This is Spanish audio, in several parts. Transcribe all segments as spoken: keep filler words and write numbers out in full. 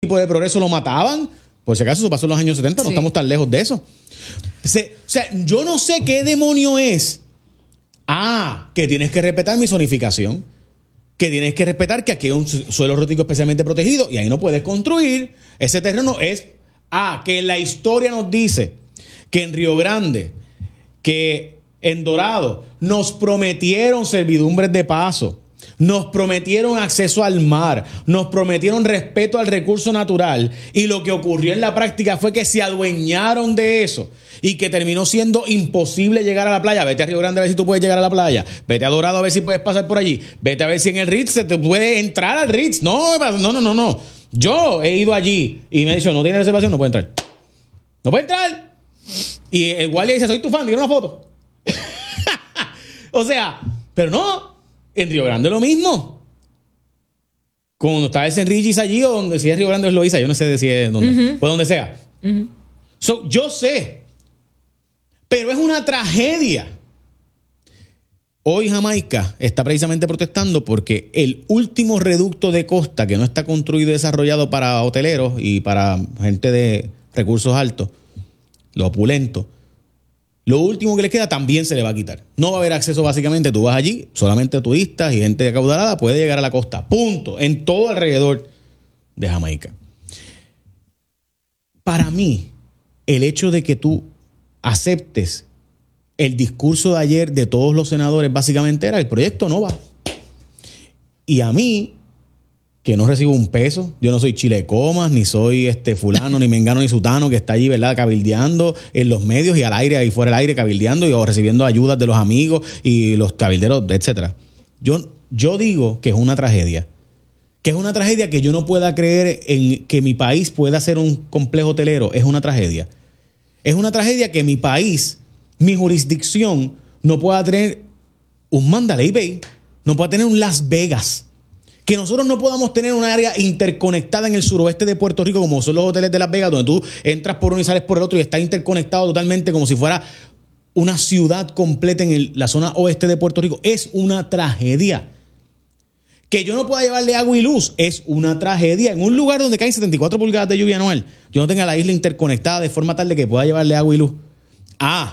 tipo de progreso lo mataban. Por si acaso eso pasó en los años setenta, sí. No estamos tan lejos de eso. Se, o sea, yo no sé qué demonio es. Ah, que tienes que respetar mi zonificación. Que tienes que respetar que aquí hay un suelo rústico especialmente protegido y ahí no puedes construir. Ese terreno es... Ah, que la historia nos dice que en Río Grande, que en Dorado, nos prometieron servidumbres de paso. Nos prometieron acceso al mar, nos prometieron respeto al recurso natural y lo que ocurrió en la práctica fue que se adueñaron de eso y que terminó siendo imposible llegar a la playa. Vete a Río Grande a ver si tú puedes llegar a la playa, vete a Dorado a ver si puedes pasar por allí, vete a ver si en el Ritz se te puede entrar al Ritz. No, no, no, no, no. Yo he ido allí y me ha dicho, no tiene reservación, no puede entrar. No puede entrar. Y el guardia dice, soy tu fan, dile una foto. O sea, pero no. En Río Grande lo mismo. Cuando está ese en Regis allí o donde si es Río Grande es Loíza, yo no sé si es donde, uh-huh. Pues donde sea. Uh-huh. So, yo sé, pero es una tragedia. Hoy Jamaica está precisamente protestando porque el último reducto de costa que no está construido y desarrollado para hoteleros y para gente de recursos altos, lo opulento, lo último que les queda también se le va a quitar. No va a haber acceso básicamente. Tú vas allí, solamente turistas y gente acaudalada puede llegar a la costa. Punto. En todo alrededor de Jamaica. Para mí, el hecho de que tú aceptes el discurso de ayer de todos los senadores básicamente era el proyecto no va. Y a mí, que no recibo un peso, yo no soy chilecomas, ni soy este fulano, ni mengano, ni sutano que está allí, ¿verdad?, cabildeando en los medios y al aire y fuera del aire cabildeando y o recibiendo ayudas de los amigos y los cabilderos, etcétera. Yo, yo digo que es una tragedia. Que es una tragedia que yo no pueda creer en que mi país pueda ser un complejo hotelero. Es una tragedia. Es una tragedia que mi país, mi jurisdicción, no pueda tener un Mandalay Bay, no pueda tener un Las Vegas. Que nosotros no podamos tener un área interconectada en el suroeste de Puerto Rico como son los hoteles de Las Vegas, donde tú entras por uno y sales por el otro y está interconectado totalmente como si fuera una ciudad completa en el, la zona oeste de Puerto Rico. Es una tragedia. Que yo no pueda llevarle agua y luz es una tragedia. En un lugar donde caen setenta y cuatro pulgadas de lluvia anual, yo no tenga la isla interconectada de forma tal de que pueda llevarle agua y luz. Ah,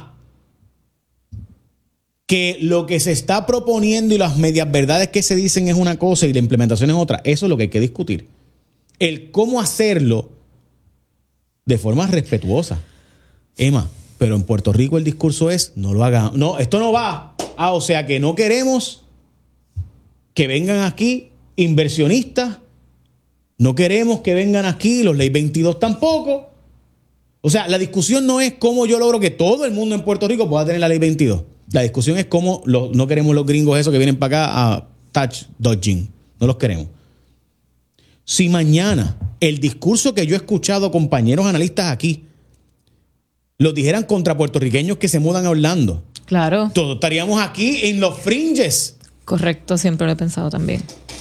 que lo que se está proponiendo y las medias verdades que se dicen es una cosa y la implementación es otra. Eso es lo que hay que discutir. El cómo hacerlo de forma respetuosa. Emma, pero en Puerto Rico el discurso es, no lo hagan. No, esto no va. Ah, o sea que no queremos que vengan aquí inversionistas. No queremos que vengan aquí los Ley veintidós tampoco. O sea, la discusión no es cómo yo logro que todo el mundo en Puerto Rico pueda tener la Ley veintidós. La discusión es cómo lo, no queremos los gringos esos que vienen para acá a touch dodging. No los queremos. Si mañana el discurso que yo he escuchado compañeros analistas aquí lo dijeran contra puertorriqueños que se mudan a Orlando. Claro. Todos estaríamos aquí en los fringes. Correcto, siempre lo he pensado también.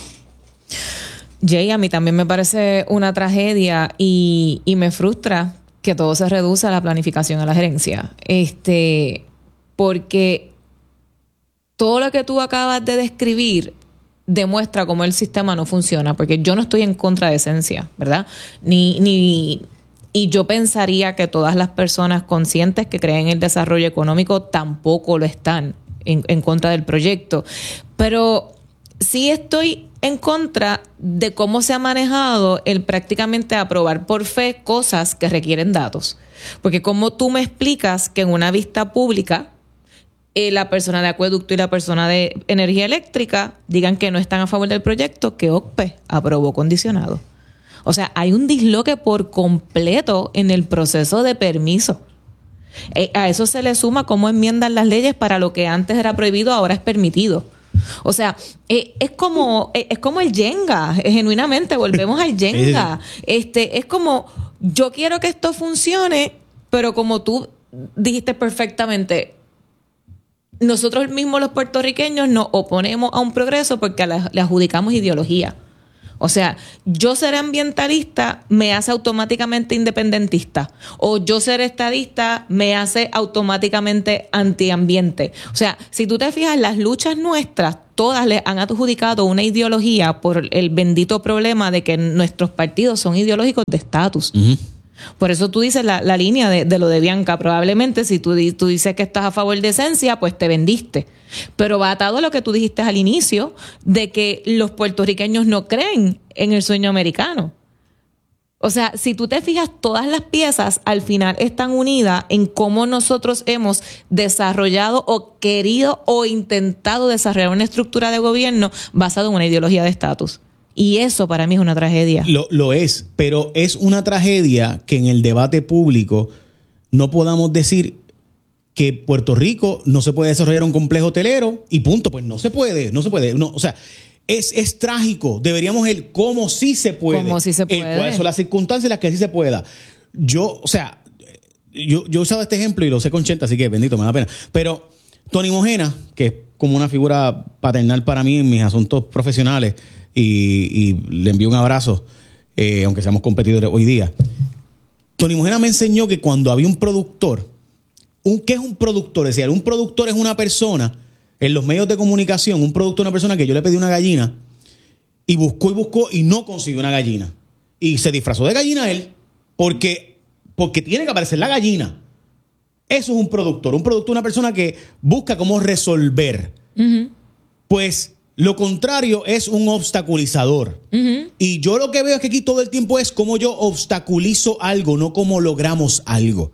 Jay, a mí también me parece una tragedia y, y me frustra que todo se reduce a la planificación, a la gerencia. Este... Porque todo lo que tú acabas de describir demuestra cómo el sistema no funciona. Porque yo no estoy en contra de esencia, ¿verdad? Ni, ni, y yo pensaría que todas las personas conscientes que creen en el desarrollo económico tampoco lo están en, en contra del proyecto. Pero sí estoy en contra de cómo se ha manejado el prácticamente aprobar por fe cosas que requieren datos. Porque como tú me explicas que en una vista pública Eh, la persona de acueducto y la persona de energía eléctrica digan que no están a favor del proyecto que O C P E aprobó condicionado. O sea, hay un disloque por completo en el proceso de permiso. Eh, a eso se le suma cómo enmiendan las leyes para lo que antes era prohibido, ahora es permitido. O sea, eh, es como eh, es como el Jenga, eh, genuinamente, volvemos al Jenga. Este, es como, yo quiero que esto funcione, pero como tú dijiste perfectamente, nosotros mismos los puertorriqueños nos oponemos a un progreso porque le, le adjudicamos ideología. O sea, yo ser ambientalista me hace automáticamente independentista. O yo ser estadista me hace automáticamente antiambiente. O sea, si tú te fijas, las luchas nuestras, todas le han adjudicado una ideología por el bendito problema de que nuestros partidos son ideológicos de estatus. Uh-huh. Por eso tú dices la, la línea de, de lo de Bianca. Probablemente si tú, tú dices que estás a favor de esencia, pues te vendiste. Pero va atado a lo que tú dijiste al inicio, de que los puertorriqueños no creen en el sueño americano. O sea, si tú te fijas, todas las piezas al final están unidas en cómo nosotros hemos desarrollado o querido o intentado desarrollar una estructura de gobierno basada en una ideología de estatus. Y eso para mí es una tragedia. Lo, lo es, pero es una tragedia que en el debate público no podamos decir que Puerto Rico no se puede desarrollar un complejo hotelero y punto. Pues no se puede, no se puede. No, o sea, es, es trágico. Deberíamos ver cómo sí se puede. Cómo sí se puede. Eh, cuáles son las circunstancias en las que sí se pueda. Yo, o sea, yo, yo he usado este ejemplo y lo sé con Chenta, así que bendito, me da pena. Pero Tony Mojena, que es como una figura paternal para mí en mis asuntos profesionales, y, y le envío un abrazo, eh, aunque seamos competidores hoy día. Tony Mojena me enseñó que cuando había un productor, un, ¿qué es un productor? Es decir, un productor es una persona, en los medios de comunicación, un productor es una persona que yo le pedí una gallina y buscó y buscó y no consiguió una gallina. Y se disfrazó de gallina él porque, porque tiene que aparecer la gallina. Eso es un productor. Un productor es una persona que busca cómo resolver. Uh-huh. Pues lo contrario es un obstaculizador. Uh-huh. Y yo lo que veo es que aquí todo el tiempo es cómo yo obstaculizo algo, no cómo logramos algo.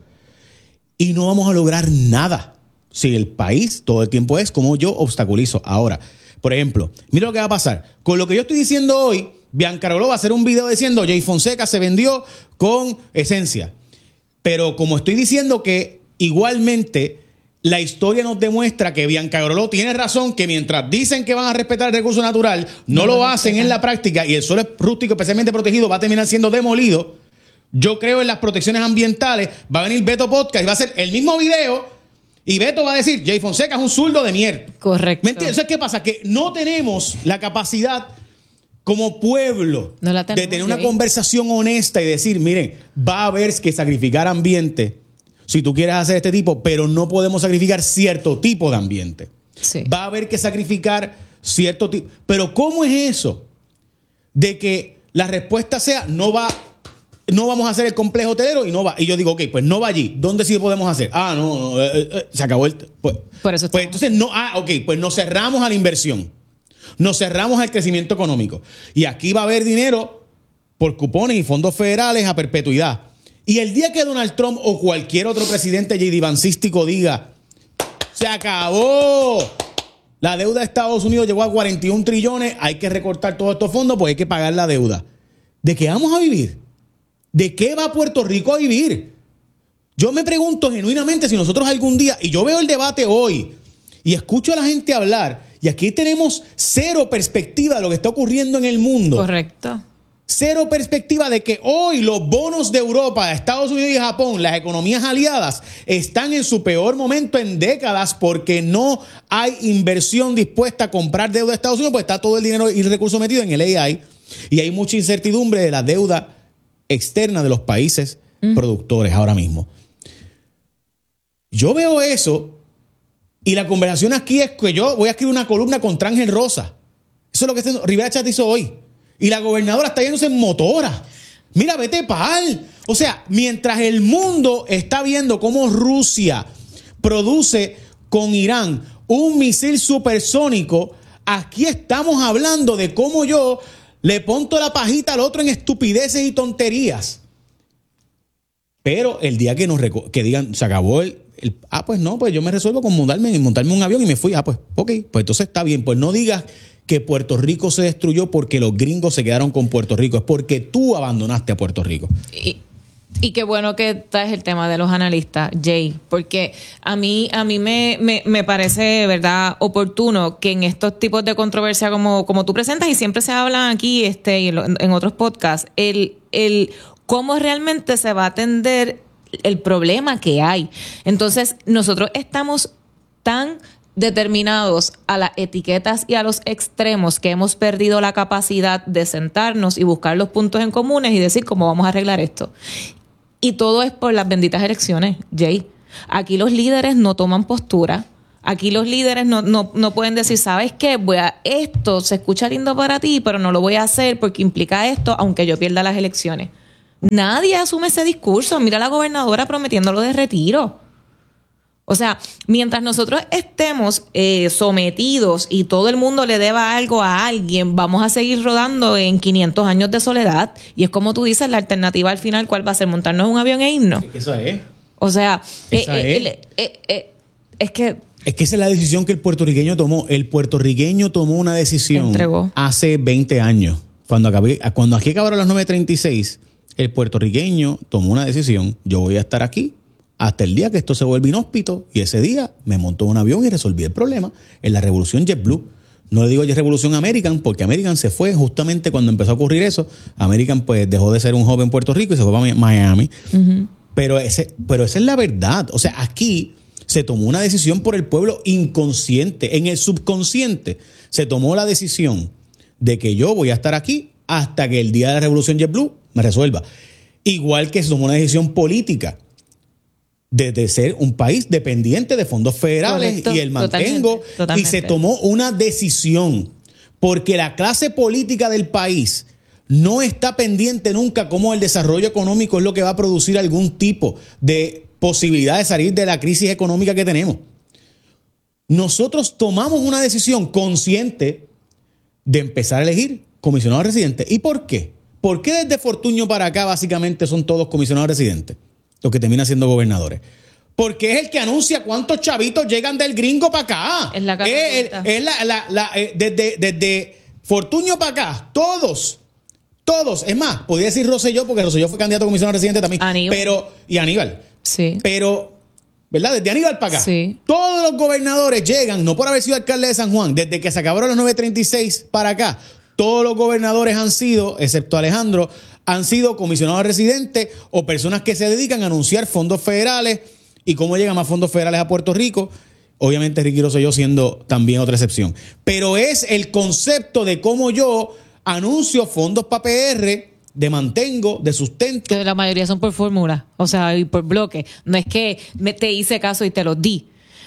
Y no vamos a lograr nada si el país todo el tiempo es cómo yo obstaculizo. Ahora, por ejemplo, mira lo que va a pasar. Con lo que yo estoy diciendo hoy, Bianca Roló va a hacer un video diciendo Jay Fonseca se vendió con esencia. Pero como estoy diciendo que igualmente la historia nos demuestra que Bianca Roló tiene razón, que mientras dicen que van a respetar el recurso natural, no, no lo hacen en la práctica y el suelo rústico especialmente protegido va a terminar siendo demolido. Yo creo en las protecciones ambientales. Va a venir Beto Podcast y va a hacer el mismo video y Beto va a decir Jay Fonseca es un zurdo de mierda. Correcto. ¿Me entiendes? ¿Sabes qué pasa? Que no tenemos la capacidad como pueblo no la tenemos, de tener una Jay. conversación honesta y decir, miren, va a haber que sacrificar ambiente si tú quieres hacer este tipo, pero no podemos sacrificar cierto tipo de ambiente. Sí. Va a haber que sacrificar cierto tipo. Pero ¿cómo es eso? De que la respuesta sea, no va, no vamos a hacer el complejo hotelero y no va. Y yo digo, ok, pues no va allí. ¿Dónde sí podemos hacer? Ah, no, no eh, eh, se acabó el... Pues, Por eso pues entonces no, ah, ok, pues nos cerramos a la inversión. Nos cerramos al crecimiento económico. Y aquí va a haber dinero por cupones y fondos federales a perpetuidad. Y el día que Donald Trump o cualquier otro presidente J D Vancístico diga, se acabó, la deuda de Estados Unidos llegó a cuarenta y un trillones, hay que recortar todos estos fondos porque hay que pagar la deuda. ¿De qué vamos a vivir? ¿De qué va Puerto Rico a vivir? Yo me pregunto genuinamente si nosotros algún día, y yo veo el debate hoy, y escucho a la gente hablar, y aquí tenemos cero perspectiva de lo que está ocurriendo en el mundo. Correcto. Cero perspectiva de que hoy los bonos de Europa, Estados Unidos y Japón, las economías aliadas, están en su peor momento en décadas porque no hay inversión dispuesta a comprar deuda de Estados Unidos, porque está todo el dinero y el recurso metido en el A I y hay mucha incertidumbre de la deuda externa de los países mm. productores ahora mismo. Yo veo eso y la conversación aquí es que yo voy a escribir una columna contra Ángel Rosa. Eso es lo que Rivera Chat hizo hoy. Y la gobernadora está yéndose en motora. Mira, vete pa'l. O sea, mientras el mundo está viendo cómo Rusia produce con Irán un misil supersónico, aquí estamos hablando de cómo yo le pongo la pajita al otro en estupideces y tonterías. Pero el día que nos reco- que digan, se acabó el, el... Ah, pues no, pues yo me resuelvo con montarme, montarme en un avión y me fui. Ah, pues, ok, pues entonces está bien. Pues no digas que Puerto Rico se destruyó porque los gringos se quedaron con Puerto Rico. Es porque tú abandonaste a Puerto Rico. Y, y qué bueno que traes el tema de los analistas, Jay, porque a mí, a mí me, me, me parece, ¿verdad?, oportuno que en estos tipos de controversia como, como tú presentas y siempre se hablan aquí este, y en, en otros podcasts, el, el cómo realmente se va a atender el problema que hay. Entonces, nosotros estamos tan determinados a las etiquetas y a los extremos que hemos perdido la capacidad de sentarnos y buscar los puntos en comunes y decir cómo vamos a arreglar esto. Y todo es por las benditas elecciones, Jay. Aquí los líderes no toman postura. Aquí los líderes no, no, no pueden decir, ¿sabes qué? Voy a, esto se escucha lindo para ti, pero no lo voy a hacer porque implica esto, aunque yo pierda las elecciones. Nadie asume ese discurso. Mira a la gobernadora prometiéndolo de retiro. O sea, mientras nosotros estemos eh, sometidos y todo el mundo le deba algo a alguien, vamos a seguir rodando en quinientos años de soledad. Y es como tú dices, la alternativa al final, ¿cuál va a ser? ¿Montarnos en un avión e irnos? Eso es. O sea, Esa eh, es. Eh, eh, eh, es que... Es que esa es la decisión que el puertorriqueño tomó. El puertorriqueño tomó una decisión Entregó. hace veinte años. Cuando, acabé, cuando aquí acabaron las nueve treinta y seis, el puertorriqueño tomó una decisión. Yo voy a estar aquí hasta el día que esto se vuelva inhóspito, y ese día me montó en un avión y resolví el problema en la revolución JetBlue. No le digo ya revolución American, porque American se fue justamente cuando empezó a ocurrir eso. American pues dejó de ser un joven en Puerto Rico y se fue para Miami. Uh-huh. Pero, ese, pero esa es la verdad. O sea, aquí se tomó una decisión por el pueblo inconsciente. En el subconsciente se tomó la decisión de que yo voy a estar aquí hasta que el día de la revolución JetBlue me resuelva. Igual que se tomó una decisión política de, de ser un país dependiente de fondos federales. Correcto, y el mantengo. Totalmente, totalmente. Y se tomó una decisión porque la clase política del país no está pendiente nunca cómo el desarrollo económico es lo que va a producir algún tipo de posibilidad de salir de la crisis económica que tenemos. Nosotros tomamos una decisión consciente de empezar a elegir comisionados residentes. ¿Y por qué? ¿Por qué desde Fortuño para acá básicamente son todos comisionados residentes los que terminan siendo gobernadores? Porque es el que anuncia cuántos chavitos llegan del gringo para acá. Es la es, es la, la, la, eh, desde, desde Fortuño para acá, todos, todos. Es más, podría decir Rosselló, porque Rosselló fue candidato a comisionado residente también. Aníbal. Pero, y Aníbal. Sí. Pero, ¿verdad? Desde Aníbal para acá. Sí. Todos los gobernadores llegan, no por haber sido alcalde de San Juan, desde que se acabaron los nueve treinta y seis para acá. Todos los gobernadores han sido, excepto Alejandro, han sido comisionados residentes o personas que se dedican a anunciar fondos federales y cómo llegan más fondos federales a Puerto Rico. Obviamente Ricky Rosselló siendo también otra excepción. Pero es el concepto de cómo yo anuncio fondos para P R, de mantengo, de sustento. Que la mayoría son por fórmula, o sea, y por bloque. No es que me, te hice caso y te los di.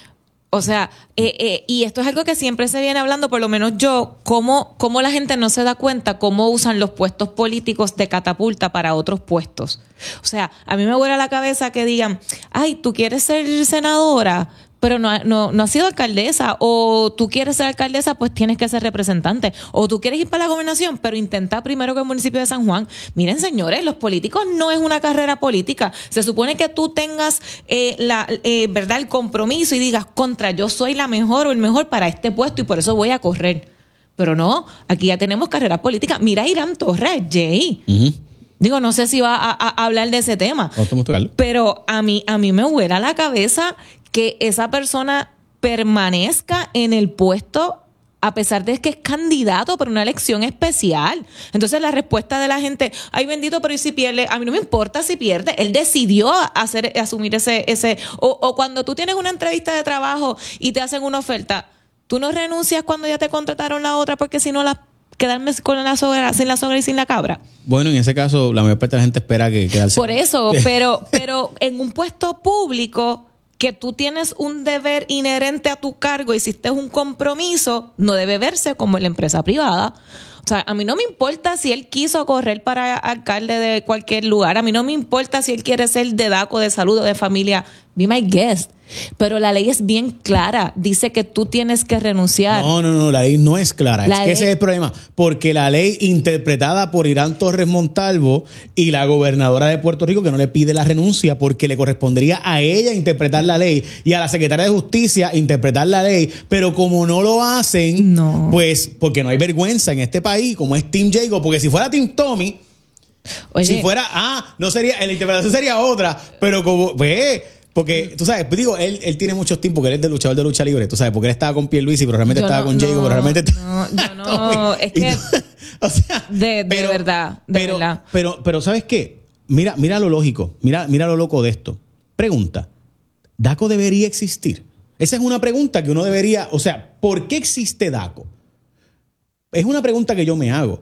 O sea, eh, eh, y esto es algo que siempre se viene hablando, por lo menos yo, cómo, cómo la gente no se da cuenta cómo usan los puestos políticos de catapulta para otros puestos. O sea, a mí me vuela la cabeza que digan, ay, tú quieres ser senadora, pero no, no, no has sido alcaldesa, o tú quieres ser alcaldesa, pues tienes que ser representante, o tú quieres ir para la gobernación, pero intenta primero que el municipio de San Juan. Miren, señores, los políticos no es una carrera política. Se supone que tú tengas eh, la, eh, verdad, el compromiso y digas, contra, yo soy la mejor o el mejor para este puesto y por eso voy a correr. Pero no, aquí ya tenemos carrera política. Mira a Irán Torres, Jay. Uh-huh. Digo, no sé si va a, a, a hablar de ese tema, pero a mí, a mí me vuela la cabeza que esa persona permanezca en el puesto a pesar de que es candidato para una elección especial. Entonces la respuesta de la gente, ay bendito, pero ¿y si pierde? A mí no me importa si pierde. Él decidió hacer, asumir ese... ese o, o cuando tú tienes una entrevista de trabajo y te hacen una oferta, tú no renuncias cuando ya te contrataron la otra porque si no la... quedarme con la sogra, sin la sogra y sin la cabra. Bueno, en ese caso, la mayor parte de la gente espera que quedarse. Por eso, pero, pero en un puesto público que tú tienes un deber inherente a tu cargo, hiciste un compromiso, no debe verse como en la empresa privada. O sea, a mí no me importa si él quiso correr para alcalde de cualquier lugar. A mí no me importa si él quiere ser de DACO, de salud o de familia. Be my guest. Pero la ley es bien clara. Dice que tú tienes que renunciar. No, no, no. La ley no es clara. La es que ley... ese es el problema. Porque la ley interpretada por Irán Torres Montalvo y la gobernadora de Puerto Rico, que no le pide la renuncia porque le correspondería a ella interpretar la ley y a la secretaria de Justicia interpretar la ley. Pero como no lo hacen, no. Pues porque no hay vergüenza en este país, como es Team Jago. Porque si fuera Team Tommy, Oye. si fuera, ah, no sería, la interpretación sería otra. Pero como, pues... Porque, tú sabes, digo, él, él tiene muchos tiempos porque él es de luchador de lucha libre, tú sabes, porque él estaba con Pierluisi, pero realmente yo estaba no, con no, Jago, pero realmente estaba... No, yo no, es que... o sea, de, de pero, verdad, de pero, verdad. Pero, pero, ¿sabes qué? Mira, mira lo lógico, mira, mira lo loco de esto. Pregunta, ¿DACO debería existir? Esa es una pregunta que uno debería... O sea, ¿por qué existe DACO? Es una pregunta que yo me hago.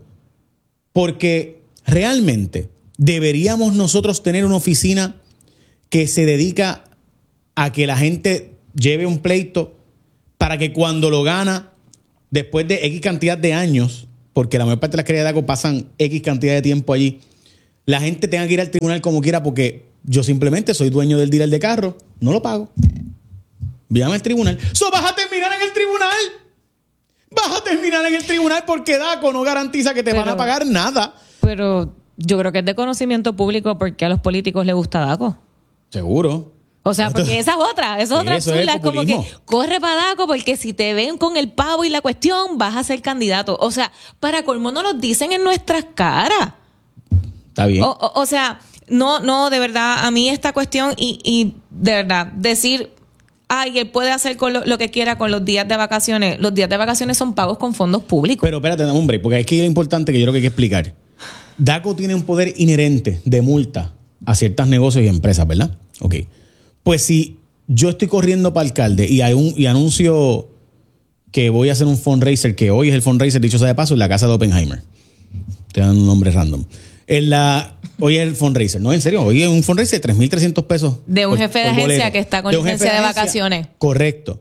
Porque realmente deberíamos nosotros tener una oficina que se dedica a que la gente lleve un pleito para que cuando lo gana, después de X cantidad de años, porque la mayor parte de las querellas de DACO pasan X cantidad de tiempo allí, la gente tenga que ir al tribunal como quiera porque yo simplemente soy dueño del dealer de carro, no lo pago. Víame al tribunal. ¡So vas a terminar en el tribunal! Vas a terminar en el tribunal porque DACO no garantiza que te pero, van a pagar nada. Pero yo creo que es de conocimiento público porque a los políticos les gusta DACO. Seguro. O sea, porque esa es otra, esa es otra eso chula. Es, es como que corre para DACO porque si te ven con el pavo y la cuestión, vas a ser candidato. O sea, para colmo no lo dicen en nuestras caras. Está bien. O, o, o sea, no, no, de verdad, a mí esta cuestión y, y de verdad, decir, ay, él puede hacer con lo, lo que quiera con los días de vacaciones. Los días de vacaciones son pagos con fondos públicos. Pero espérate, dame un break, porque aquí es importante que yo creo que hay que explicar. DACO tiene un poder inherente de multa a ciertos negocios y empresas, ¿verdad? Ok. Pues si yo estoy corriendo para alcalde y, hay un, y anuncio que voy a hacer un fundraiser, que hoy es el fundraiser, dicho sea de paso, en la casa de Oppenheimer. Te dan un nombre random. En la, hoy es el fundraiser. No, en serio, hoy es un fundraiser de tres mil trescientos pesos. De un por, jefe de agencia boleto. Que está con de licencia de, de vacaciones. Correcto.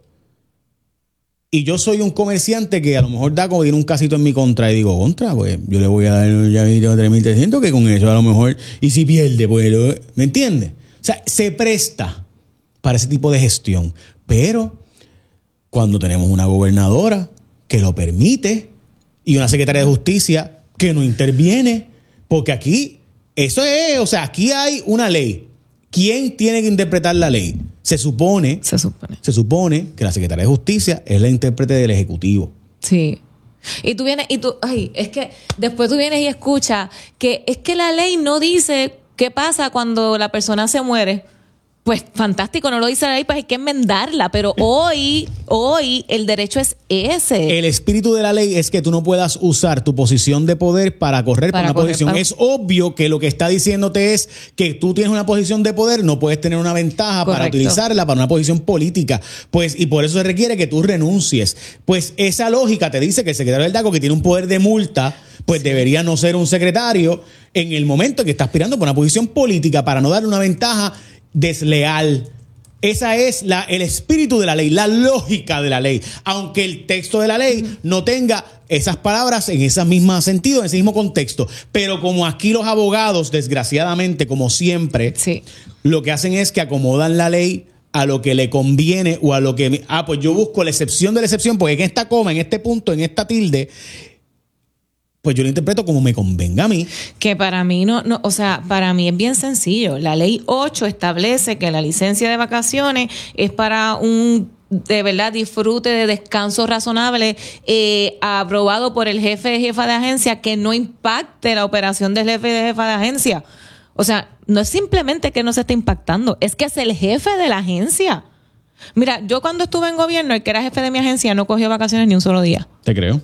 Y yo soy un comerciante que a lo mejor da como tiene un casito en mi contra y digo, contra, pues yo le voy a dar ya tres mil trescientos que con eso a lo mejor, y si pierde, pues, lo, ¿me entiendes? O sea, se presta para ese tipo de gestión. Pero cuando tenemos una gobernadora que lo permite y una secretaria de justicia que no interviene, porque aquí, eso es, o sea, aquí hay una ley. ¿Quién tiene que interpretar la ley? Se supone, se supone, se supone que la secretaria de justicia es la intérprete del Ejecutivo. Sí. Y tú vienes, y tú, ay, es que después tú vienes y escuchas que es que la ley no dice qué pasa cuando la persona se muere. Pues fantástico, no lo dice la ley, pues hay que enmendarla, pero hoy, hoy el derecho es ese. El espíritu de la ley es que tú no puedas usar tu posición de poder para correr para por una correr posición. Para... Es obvio que lo que está diciéndote es que tú tienes una posición de poder, no puedes tener una ventaja Correcto. Para utilizarla para una posición política. Pues, y por eso se requiere que tú renuncies. Pues esa lógica te dice que el secretario del DACO, que tiene un poder de multa, pues sí. Debería no ser un secretario en el momento que está aspirando por una posición política para no darle una ventaja desleal. Esa es la, el espíritu de la ley, la lógica de la ley. Aunque el texto de la ley no tenga esas palabras en ese mismo sentido, en ese mismo contexto. Pero como aquí los abogados, desgraciadamente, como siempre, sí. Lo que hacen es que acomodan la ley a lo que le conviene o a lo que... Ah, pues yo busco la excepción de la excepción porque en esta coma, en este punto, en esta tilde... Pues yo lo interpreto como me convenga a mí. Que para mí no, no, o sea, para mí es bien sencillo. La ley ocho establece que la licencia de vacaciones es para un, de verdad, disfrute de descanso razonable, eh, aprobado por el jefe de jefa de agencia, que no impacte la operación del jefe de jefa de agencia. O sea, no es simplemente que no se esté impactando, es que es el jefe de la agencia. Mira, yo cuando estuve en gobierno, el que era jefe de mi agencia no cogió vacaciones ni un solo día. Te creo.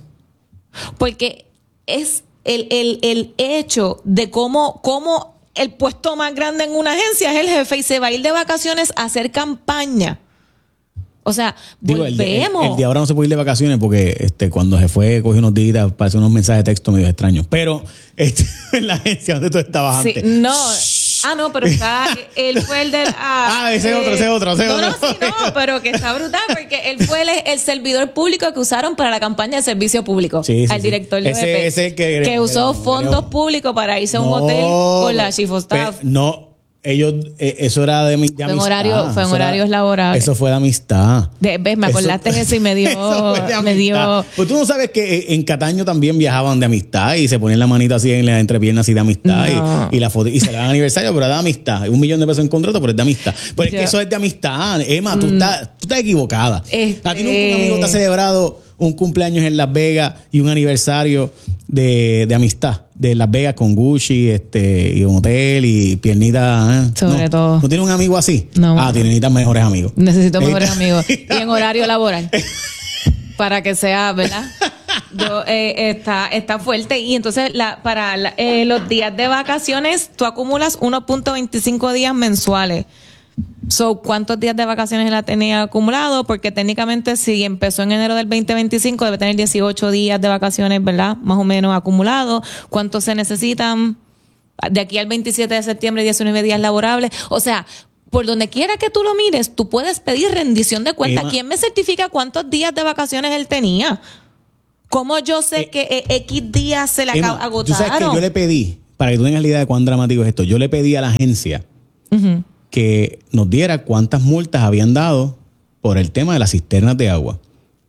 Porque es el, el, el hecho de cómo, cómo el puesto más grande en una agencia es el jefe y se va a ir de vacaciones a hacer campaña. O sea, Digo, volvemos. El de, el, el de ahora no se puede ir de vacaciones porque este, cuando se fue, cogió unos días, parece unos mensajes de texto medio extraños. Pero este, en la agencia donde tú estabas sí, antes. No. Ah, no, pero está, él fue el del... Ah, ah ese eh, otro, ese otro, ese no, otro. No, sí, no, pero que está brutal porque él fue el, el servidor público que usaron para la campaña de servicio público. Sí, sí, al director de ese, O E P. Ese que, que usó creo, fondos creo. públicos para irse a un no, hotel con la chief of staff. Pe, no. Ellos, eh, eso era de, de fue amistad. En horario, fue en horarios era, laborales. Eso fue de amistad. De, ¿Ves? Me acordaste eso, eso y me dio... de me dio... Pues tú no sabes que en Cataño también viajaban de amistad y se ponían la manita así en las entrepiernas así de amistad no. y, y la foto y se le dan aniversario, pero es de amistad. Un millón de pesos en contrato, pero es de amistad. Pero Yo, es que eso es de amistad. Emma, tú, mm, estás, tú estás equivocada. Este... A ti nunca un amigo te ha celebrado un cumpleaños en Las Vegas y un aniversario de, de amistad de Las Vegas con Gucci este y un hotel y piernitas. ¿eh? Sobre no, todo. ¿No tienes un amigo así? No. Ah, tienes necesitas mejores amigos. Necesito mejores amigos. Y en horario laboral. Para que sea, ¿verdad? Yo, eh, está, está fuerte. Y entonces, la, para la, eh, los días de vacaciones, tú acumulas uno punto veinticinco días mensuales. So, ¿cuántos días de vacaciones él ha tenido acumulado? Porque técnicamente si empezó en enero del veinte veinticinco debe tener dieciocho días de vacaciones, ¿verdad? Más o menos acumulados. ¿Cuántos se necesitan? De aquí al veintisiete de septiembre, diecinueve días laborables. O sea, por donde quiera que tú lo mires, tú puedes pedir rendición de cuenta. Emma, ¿Quién me certifica cuántos días de vacaciones él tenía? ¿Cómo yo sé eh, que eh, X días se le Emma, agotaron? tú sabes que yo le pedí, para que tú tengas la idea de cuán dramático es esto, yo le pedí a la agencia uh-huh. que nos diera cuántas multas habían dado por el tema de las cisternas de agua.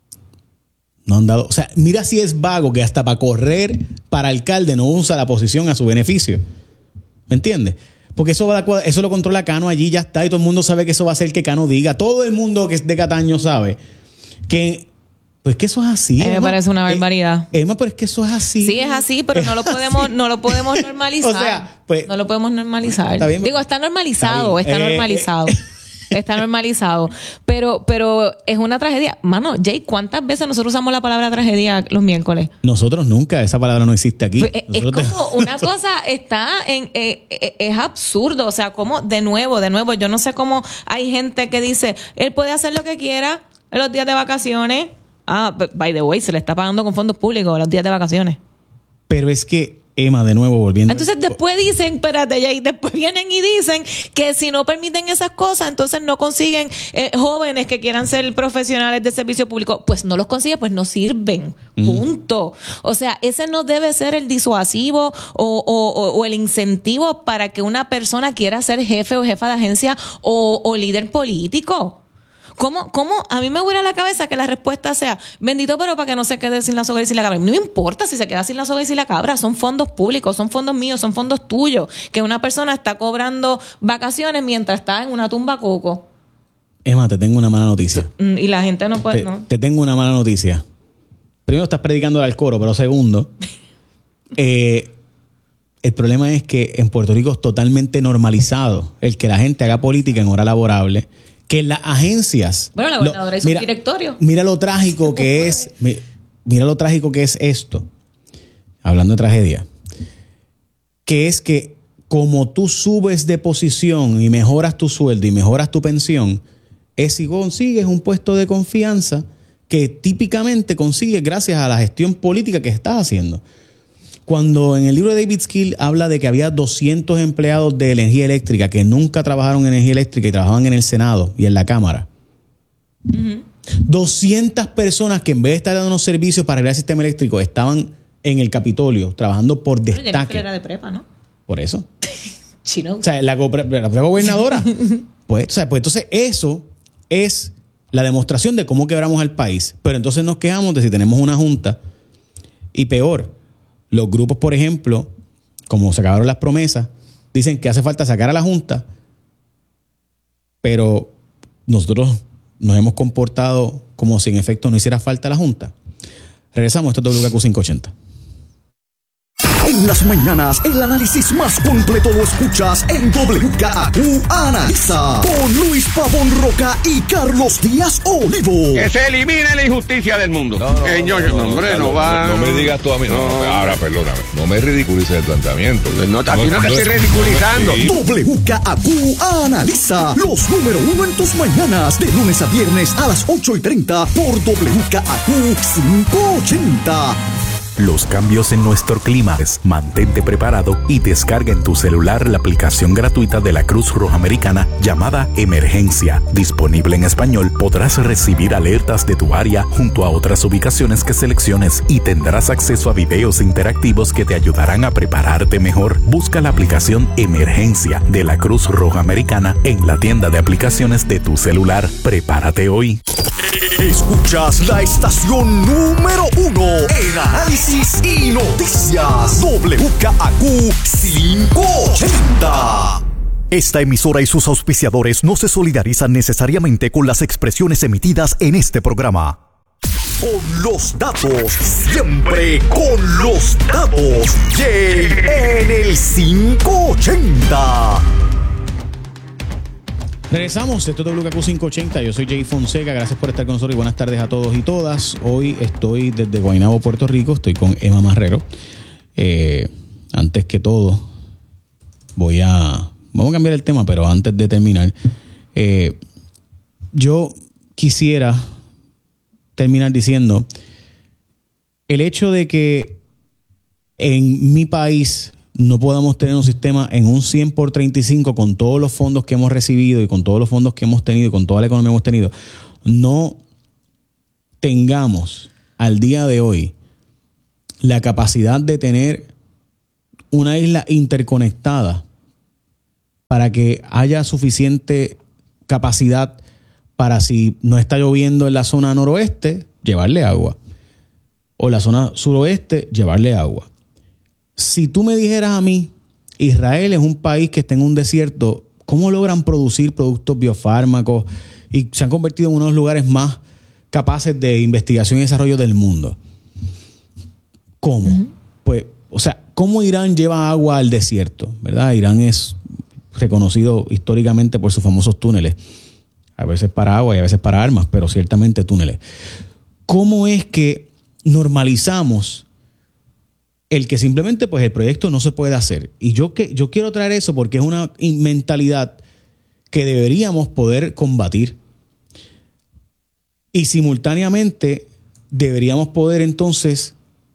No han dado, o sea, mira si es vago que hasta para correr para alcalde no usa la posición a su beneficio. ¿Me entiendes? Porque eso, va a, eso lo controla Cano allí, ya está, y todo el mundo sabe que eso va a hacer que Cano diga. Todo el mundo que es de Cataño sabe que, pues que eso es así. A mí me parece una barbaridad. Eh, Emma, pero es que eso es así. Sí, es así, pero es no lo podemos, así. no lo podemos normalizar. O sea, pues, no lo podemos normalizar. ¿Está bien? Digo, está normalizado, está, está eh, normalizado. Eh, Está normalizado. Pero, pero es una tragedia. Mano, Jay, ¿cuántas veces nosotros usamos la palabra tragedia los miércoles? Nosotros nunca. Esa palabra no existe aquí. Pues es como te... una cosa está en... Eh, eh, es absurdo. O sea, como de nuevo, de nuevo, yo no sé cómo hay gente que dice, él puede hacer lo que quiera en los días de vacaciones. Ah, by the way, se le está pagando con fondos públicos los días de vacaciones. Pero es que Emma, de nuevo, volviendo. Entonces después dicen, espérate, ya, y después vienen y dicen que si no permiten esas cosas, entonces no consiguen eh, jóvenes que quieran ser profesionales de servicio público. Pues no los consiguen, pues no sirven. Mm. Punto. O sea, ese no debe ser el disuasivo o, o, o, o el incentivo para que una persona quiera ser jefe o jefa de agencia o, o líder político. ¿Cómo, ¿Cómo? A mí me hubiera la cabeza que la respuesta sea, bendito, pero para que no se quede sin la soga y sin la cabra. No me importa si se queda sin la soga y sin la cabra. Son fondos públicos, son fondos míos, son fondos tuyos. Que una persona está cobrando vacaciones mientras está en una tumba coco. Emma, te tengo una mala noticia. Y la gente no puede... Te, ¿no? te tengo una mala noticia. Primero, estás predicando al coro, pero segundo, eh, el problema es que en Puerto Rico es totalmente normalizado el que la gente haga política en hora laborable. Que las agencias... Bueno, la gobernadora hizo un directorio. Mira lo trágico que es... Mira lo trágico que es esto. Hablando de tragedia. Que es que como tú subes de posición y mejoras tu sueldo y mejoras tu pensión, es si consigues un puesto de confianza que típicamente consigues gracias a la gestión política que estás haciendo. Cuando en el libro de David Skill habla de que había doscientos empleados de energía eléctrica que nunca trabajaron en energía eléctrica y trabajaban en el Senado y en la Cámara. Uh-huh. doscientas personas que en vez de estar dando unos servicios para arreglar el sistema eléctrico estaban en el Capitolio trabajando por destaque. Era de prepa, ¿no? Por eso. Chino. O sea, la, la, la gobernadora. pues, o sea, pues entonces eso es la demostración de cómo quebramos al país. Pero entonces nos quejamos de si tenemos una junta y peor. Los grupos, por ejemplo, como se acabaron las promesas, dicen que hace falta sacar a la Junta, pero nosotros nos hemos comportado como si en efecto no hiciera falta la Junta. Regresamos, esto es W K Q quinientos ochenta. En las mañanas, el análisis más completo lo escuchas en W K A Q Analiza con Luis Pavón Roca y Carlos Díaz Olivo. Que se elimine la injusticia del mundo. No, no, Señor, no, no, hombre, no va. No me digas tú a mí. No, no, ahora, perdóname. No me ridiculices el planteamiento. No, aquí no, no te estoy ridiculizando. W K A Q Analiza los número uno en tus mañanas, de lunes a viernes a las ocho y treinta por W K A Q quinientos ochenta. Los cambios en nuestro clima. Mantente preparado y descarga en tu celular la aplicación gratuita de la Cruz Roja Americana llamada Emergencia. Disponible en español, podrás recibir alertas de tu área junto a otras ubicaciones que selecciones y tendrás acceso a videos interactivos que te ayudarán a prepararte mejor. Busca la aplicación Emergencia de la Cruz Roja Americana en la tienda de aplicaciones de tu celular. Prepárate hoy. Escuchas la estación número uno en análisis y noticias. W K A Q quinientos ochenta. Esta emisora y sus auspiciadores no se solidarizan necesariamente con las expresiones emitidas en este programa. Con los datos, siempre con los datos. Jay en el quinientos ochenta. Regresamos, esto es W K Q quinientos ochenta, yo soy Jay Fonseca, gracias por estar con nosotros y buenas tardes a todos y todas. Hoy estoy desde Guaynabo, Puerto Rico, estoy con Emma Marrero. Eh, antes que todo, voy a... Vamos a cambiar el tema, pero antes de terminar, eh, yo quisiera terminar diciendo el hecho de que en mi país no podamos tener un sistema en un cien por treinta y cinco con todos los fondos que hemos recibido y con todos los fondos que hemos tenido y con toda la economía que hemos tenido, no tengamos al día de hoy la capacidad de tener una isla interconectada para que haya suficiente capacidad para, si no está lloviendo en la zona noroeste, llevarle agua, o en la zona suroeste, llevarle agua. Si tú me dijeras a mí, Israel es un país que está en un desierto, ¿cómo logran producir productos biofármacos y se han convertido en uno de los lugares más capaces de investigación y desarrollo del mundo? ¿Cómo? Uh-huh. Pues, o sea, ¿cómo Irán lleva agua al desierto? ¿Verdad? Irán es reconocido históricamente por sus famosos túneles. A veces para agua y a veces para armas, pero ciertamente túneles. ¿Cómo es que normalizamos el que simplemente pues el proyecto no se puede hacer? Y yo, que, yo quiero traer eso porque es una mentalidad que deberíamos poder combatir. Y simultáneamente deberíamos poder entonces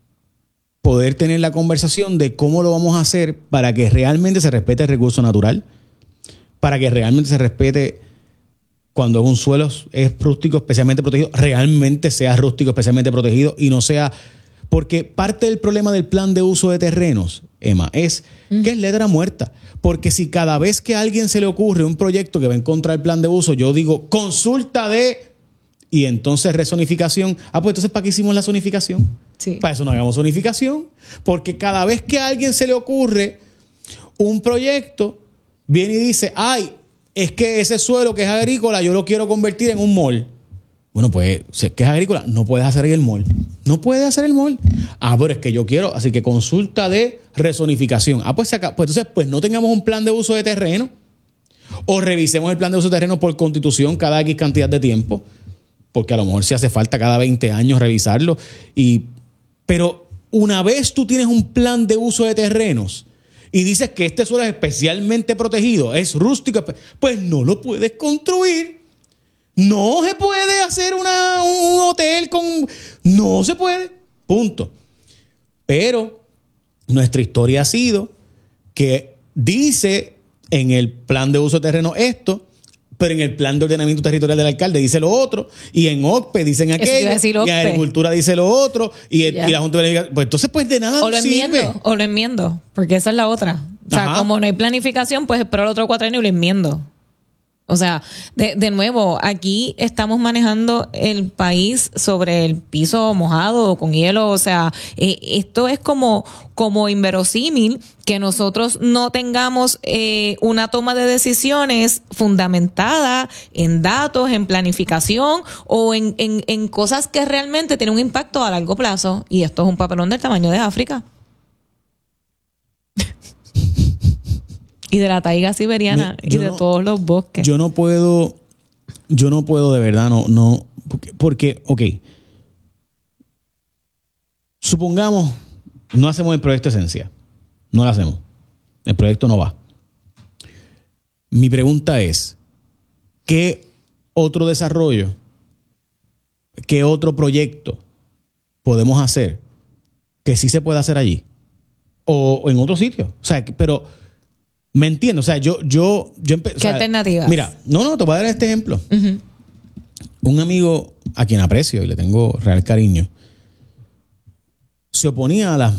poder tener la conversación de cómo lo vamos a hacer para que realmente se respete el recurso natural, para que realmente se respete cuando un suelo es rústico especialmente protegido, realmente sea rústico especialmente protegido y no sea... Porque parte del problema del plan de uso de terrenos, Emma, es mm. que es letra muerta. Porque si cada vez que a alguien se le ocurre un proyecto que va en contra del plan de uso, yo digo consulta de... Y entonces rezonificación. Ah, pues entonces, ¿para qué hicimos la zonificación? Sí. Para eso no hagamos zonificación. Porque cada vez que a alguien se le ocurre un proyecto, viene y dice, ay, es que ese suelo que es agrícola yo lo quiero convertir en un mall. Bueno, pues, si es que es agrícola, no puedes hacer ahí el mall. No puedes hacer el mall. Ah, pero es que yo quiero, así que consulta de rezonificación. Ah, pues, acá, pues entonces, pues no tengamos un plan de uso de terreno o revisemos el plan de uso de terreno por constitución cada X cantidad de tiempo. Porque a lo mejor si hace falta cada veinte años revisarlo. Y, pero una vez tú tienes un plan de uso de terrenos y dices que este suelo es especialmente protegido, es rústico, pues no lo puedes construir. No se puede hacer una, un hotel con... No se puede. Punto. Pero nuestra historia ha sido que dice en el plan de uso de terreno esto, pero en el plan de ordenamiento territorial del alcalde dice lo otro, y en O C P E dicen aquello, y en Agricultura dice lo otro, y, el, y la Junta de... Pues entonces pues de nada o lo enmiendo, sirve. O lo enmiendo, porque esa es la otra. O sea, ajá, como no hay planificación, pues espero el otro cuatrienio y lo enmiendo. O sea, de, de nuevo, aquí estamos manejando el país sobre el piso mojado o con hielo. O sea, eh, esto es como, como inverosímil que nosotros no tengamos eh, una toma de decisiones fundamentada en datos, en planificación o en, en, en cosas que realmente tienen un impacto a largo plazo. Y esto es un papelón del tamaño de África. Y de la taiga siberiana y de no, todos los bosques. Yo no puedo, yo no puedo de verdad, no, no, porque, porque, ok, supongamos, no hacemos el proyecto Esencia, no lo hacemos, el proyecto no va. Mi pregunta es, ¿qué otro desarrollo, qué otro proyecto podemos hacer que sí se pueda hacer allí? O, o en otro sitio, o sea, pero... ¿Me entiendo? O sea, yo... yo, yo empe- ¿Qué o sea, alternativas? Mira, no, no, te voy a dar este ejemplo. Uh-huh. Un amigo a quien aprecio y le tengo real cariño, se oponía a las...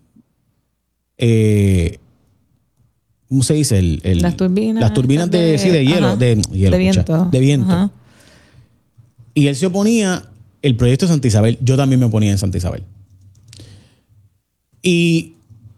Eh, ¿Cómo se dice? El, el, las turbinas. Las turbinas de, de, sí, de hielo. Uh-huh. De, hielo, de viento. Escucha, de viento. Uh-huh. Y él se oponía el proyecto de Santa Isabel. Yo también me oponía en Santa Isabel. Y...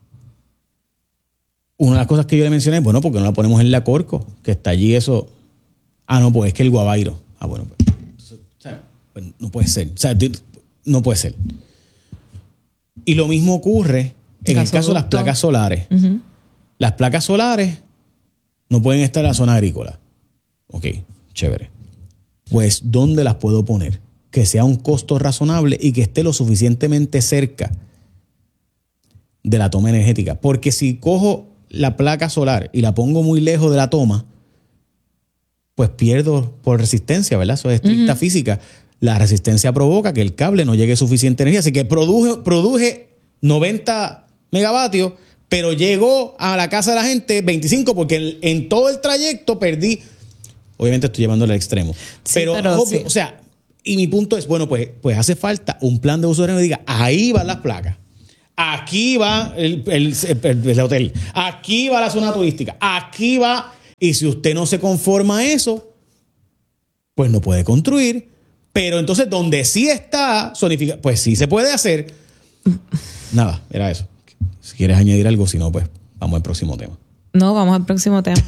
una de las cosas que yo le mencioné, bueno, porque no la ponemos en la Corco, que está allí eso. Ah, no, pues es que el Guavairo. Ah, bueno, pues, o sea, pues no puede ser. O sea, no puede ser. Y lo mismo ocurre en el caso de las placas solares. Uh-huh. Las placas solares no pueden estar en la zona agrícola. Ok, chévere. Pues, ¿dónde las puedo poner? Que sea un costo razonable y que esté lo suficientemente cerca de la toma energética. Porque si cojo la placa solar y la pongo muy lejos de la toma, pues pierdo por resistencia, ¿verdad? Eso es estricta uh-huh. física. La resistencia provoca que el cable no llegue suficiente energía, así que produje, produje noventa megavatios, pero llegó a la casa de la gente veinticinco porque en, en todo el trayecto perdí. Obviamente estoy llevándolo al extremo. Sí, pero, pero obvio, sí. o sea, y mi punto es, bueno, pues, pues hace falta un plan de uso de que diga, ahí van las placas. Aquí va el, el, el, el hotel. Aquí va la zona turística. Aquí va. Y si usted no se conforma a eso, pues no puede construir. Pero entonces, donde sí está zonificado, pues sí se puede hacer. Nada, era eso. Si quieres añadir algo, si no, pues vamos al próximo tema. No, vamos al próximo tema.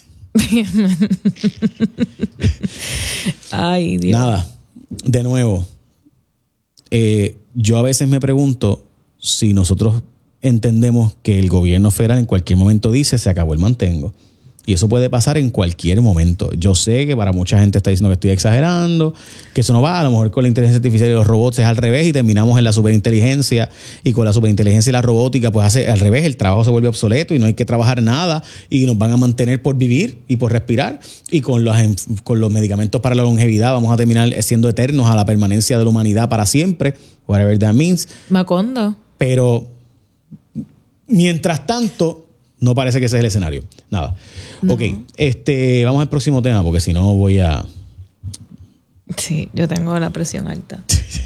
Ay, Dios. Nada, de nuevo, eh, yo a veces me pregunto si nosotros entendemos que el gobierno federal en cualquier momento dice se acabó el mantengo. Y eso puede pasar en cualquier momento. Yo sé que para mucha gente está diciendo que estoy exagerando, que eso no va. A lo mejor con la inteligencia artificial y los robots es al revés y terminamos en la superinteligencia. Y con la superinteligencia y la robótica, pues hace al revés. El trabajo se vuelve obsoleto y no hay que trabajar nada. Y nos van a mantener por vivir y por respirar. Y con los, con los medicamentos para la longevidad vamos a terminar siendo eternos a la permanencia de la humanidad para siempre. Whatever that means. Macondo. Pero mientras tanto, no parece que ese es el escenario. Nada. No. Ok, este, vamos al próximo tema porque si no voy a... Sí, yo tengo la presión alta.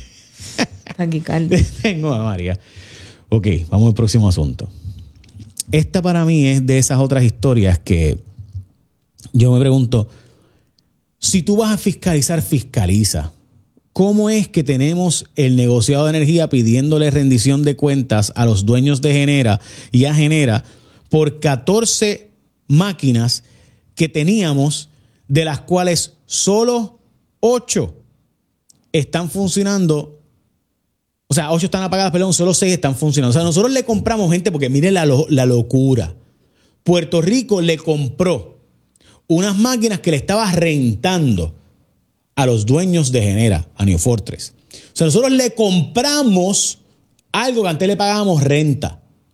Aquí, Carlos. Tengo a María. Ok, vamos al próximo asunto. Esta para mí es de esas otras historias que yo me pregunto, si tú vas a fiscalizar, fiscaliza. ¿Cómo es que tenemos el negociado de energía pidiéndole rendición de cuentas a los dueños de Genera y a Genera por catorce máquinas que teníamos, de las cuales solo ocho están funcionando? O sea, ocho están apagadas, perdón, solo seis están funcionando. O sea, nosotros le compramos, gente, porque miren la, la locura. Puerto Rico le compró unas máquinas que le estaba rentando a los dueños de Genera, a New Fortress. O sea, nosotros le compramos algo que antes le pagábamos renta.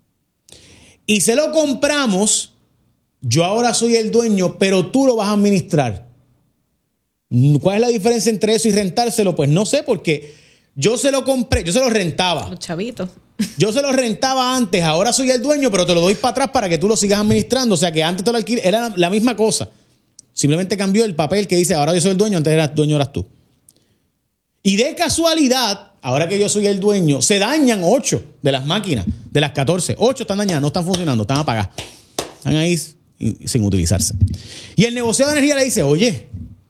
Y se lo compramos, yo ahora soy el dueño, pero tú lo vas a administrar. ¿Cuál es la diferencia entre eso y rentárselo? Pues no sé, porque yo se lo compré, yo se lo rentaba. Los chavitos. Yo se lo rentaba antes, ahora soy el dueño, pero te lo doy para atrás para que tú lo sigas administrando. O sea que antes te lo alquilé, era la misma cosa. Simplemente cambió el papel que dice, ahora yo soy el dueño, antes eras dueño, eras tú. Y de casualidad, ahora que yo soy el dueño, se dañan ocho de las máquinas, de las catorce. Ocho están dañadas, no están funcionando, están apagadas. Están ahí sin utilizarse. Y el negociado de energía le dice, oye,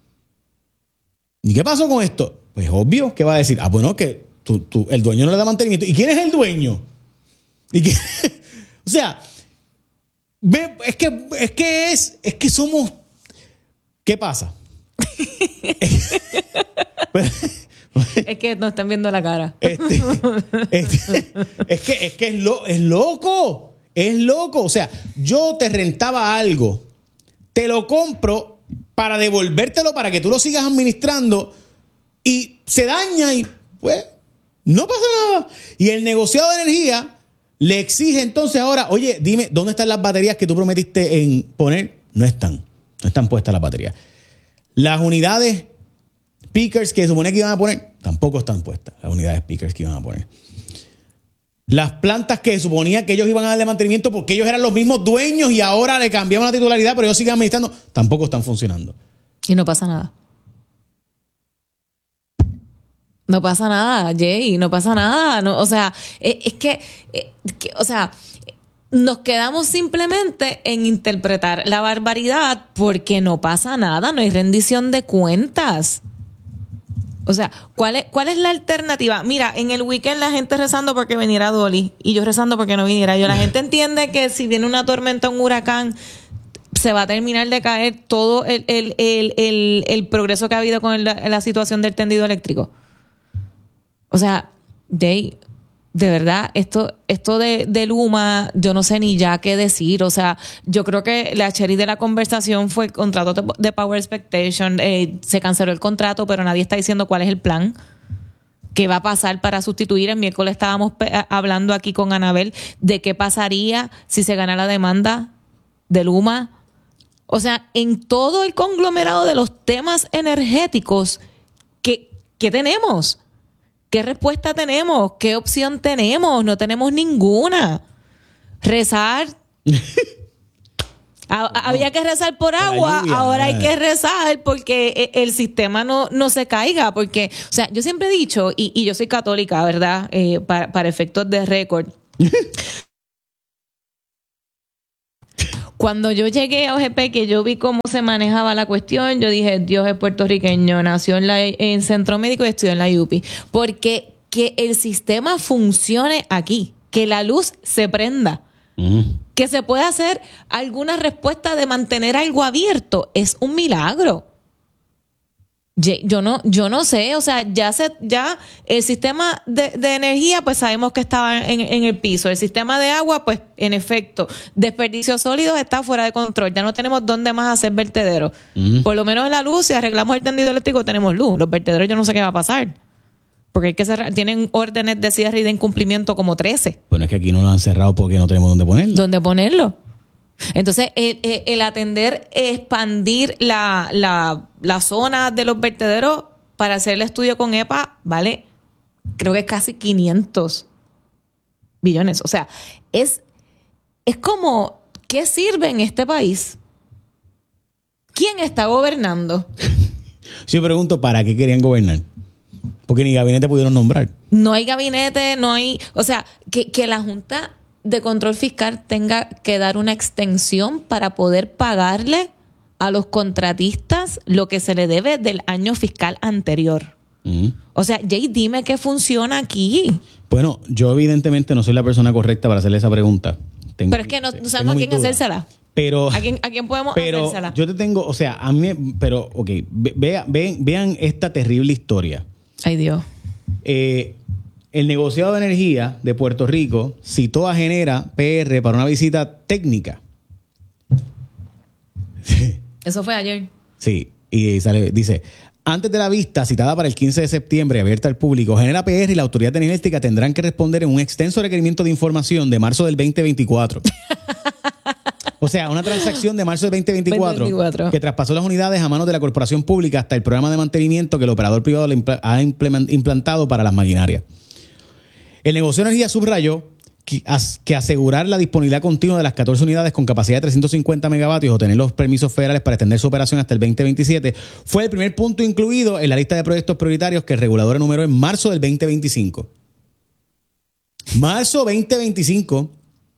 ¿y qué pasó con esto? Pues obvio que va a decir, ah, bueno, que tú, tú, el dueño no le da mantenimiento. ¿Y quién es el dueño? ¿Y quién? O sea, ve, es que, es que es, es que somos... ¿Qué pasa? Es que no están viendo la cara. Este, este, es que, es, que es, lo, es loco. Es loco. O sea, yo te rentaba algo, te lo compro para devolvértelo para que tú lo sigas administrando y se daña y pues no pasa nada. Y el negociado de energía le exige entonces ahora, oye, dime, ¿dónde están las baterías que tú prometiste en poner? No están. No están puestas las baterías. Las unidades speakers que se supone que iban a poner, tampoco están puestas. Las unidades speakers que iban a poner. Las plantas que se suponía que ellos iban a darle mantenimiento porque ellos eran los mismos dueños y ahora le cambiaban la titularidad, pero ellos siguen administrando, tampoco están funcionando. Y no pasa nada. No pasa nada, Jay, no pasa nada. No, o sea, es, es que, es que, o sea... Nos quedamos simplemente en interpretar la barbaridad porque no pasa nada, no hay rendición de cuentas. O sea, ¿cuál es, cuál es la alternativa? Mira, en el weekend la gente rezando porque viniera Dolly y yo rezando porque no viniera yo. La gente entiende que si viene una tormenta, un huracán, se va a terminar de caer todo el, el, el, el, el progreso que ha habido con el, la situación del tendido eléctrico. O sea, Jay... De verdad, esto, esto de, de Luma, yo no sé ni ya qué decir. O sea, yo creo que la cherry de la conversación fue el contrato de, de Power Expectation. Eh, se canceló el contrato, pero nadie está diciendo cuál es el plan. ¿Qué va a pasar para sustituir? El miércoles estábamos pe- hablando aquí con Anabel de qué pasaría si se gana la demanda de Luma. O sea, en todo el conglomerado de los temas energéticos, ¿qué, qué tenemos? ¿Qué respuesta tenemos? ¿Qué opción tenemos? No tenemos ninguna. rezar. A- no. Había que rezar por agua, lluvia, ahora hay que rezar porque el sistema no, no se caiga. Porque, o sea, yo siempre he dicho, y, y yo soy católica, ¿verdad? Eh, para, para efectos de récord. Cuando yo llegué a O G P, que yo vi cómo se manejaba la cuestión, yo dije, Dios es puertorriqueño, nació en, la, en Centro Médico y estudió en la U P I. Porque que el sistema funcione aquí, que la luz se prenda, mm. que se pueda hacer alguna respuesta de mantener algo abierto, es un milagro. Yo no, yo no sé, o sea, ya se, ya el sistema de, de energía, pues sabemos que estaba en, en el piso. El sistema de agua, pues, en efecto, desperdicios sólidos está fuera de control. Ya no tenemos dónde más hacer vertederos. Mm. Por lo menos en la luz, si arreglamos el tendido eléctrico, tenemos luz. Los vertederos yo no sé qué va a pasar. Porque hay que cerrar, tienen órdenes de cierre y de incumplimiento como trece. Bueno, es que aquí no lo han cerrado porque no tenemos dónde ponerlo. ¿Dónde ponerlo? Entonces, el, el, el atender, expandir la, la, la zona de los vertederos para hacer el estudio con E P A, vale, creo que es casi quinientos billones. O sea, es, es como, ¿qué sirve en este país? ¿Quién está gobernando? Sí, pregunto, ¿para qué querían gobernar? Porque ni gabinete pudieron nombrar. No hay gabinete, no hay... O sea, que, que la Junta de Control Fiscal tenga que dar una extensión para poder pagarle a los contratistas lo que se le debe del año fiscal anterior. Uh-huh. O sea, Jay, dime qué funciona aquí. Bueno, yo evidentemente no soy la persona correcta para hacerle esa pregunta. Tengo, pero es que no, no sabemos a quién duda. hacérsela. Pero, ¿A quién, ¿A quién podemos pero hacérsela? Yo te tengo, o sea, a mí, pero, ok, vean, vean, vean esta terrible historia. Ay, Dios. Eh, el negociado de energía de Puerto Rico citó a Genera P R para una visita técnica. Eso fue ayer. Sí, y sale, dice, antes de la vista citada para el quince de septiembre, abierta al público, Genera P R y la Autoridad de Energía Eléctrica tendrán que responder en un extenso requerimiento de información de marzo del veinte veinticuatro. O sea, una transacción de marzo del veinte veinticuatro, veinte veinticuatro que traspasó las unidades a manos de la corporación pública hasta el programa de mantenimiento que el operador privado ha implantado para las maquinarias. El negocio de energía subrayó que, que asegurar la disponibilidad continua de las catorce unidades con capacidad de trescientos cincuenta megavatios o tener los permisos federales para extender su operación hasta el veinte veintisiete fue el primer punto incluido en la lista de proyectos prioritarios que el regulador enumeró en marzo del veinte veinticinco. Marzo veinte veinticinco.